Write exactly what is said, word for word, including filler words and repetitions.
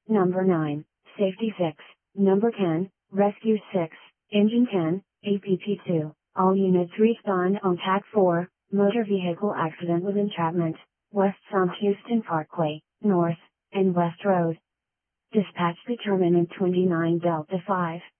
Number nine, Safety six. Number ten, Rescue six, Engine ten, A P P two. All units respond on TAC four, motor vehicle accident with entrapment, West South Houston Parkway, North, and West Road. Dispatch determinant twenty-nine Delta five.